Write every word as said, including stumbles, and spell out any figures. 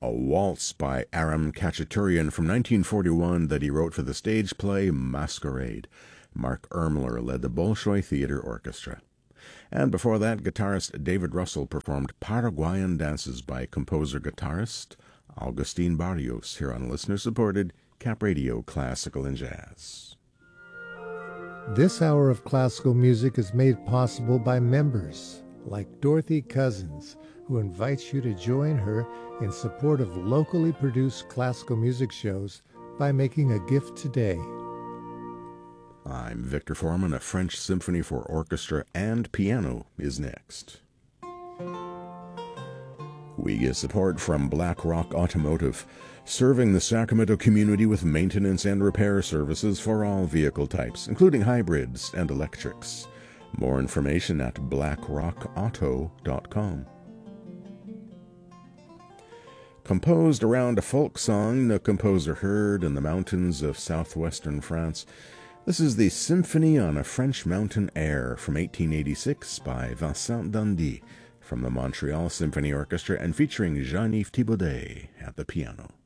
a waltz by Aram Khachaturian from nineteen forty-one that he wrote for the stage play Masquerade. Mark Ermler led the Bolshoi Theater Orchestra. And before that, guitarist David Russell performed Paraguayan dances by composer-guitarist Augustin Barrios here on listener-supported Cap Radio Classical and Jazz. This hour of classical music is made possible by members like Dorothy Cousins, who invites you to join her in support of locally produced classical music shows by making a gift today. I'm Victor Foreman. A French Symphony for Orchestra and Piano is next. We get support from Black Rock Automotive, serving the Sacramento community with maintenance and repair services for all vehicle types, including hybrids and electrics. More information at black rock auto dot com. Composed around a folk song the composer heard in the mountains of southwestern France, this is the Symphony on a French Mountain Air from eighteen eighty-six by Vincent Dandy from the Montreal Symphony Orchestra and featuring Jean-Yves Thibaudet at the piano.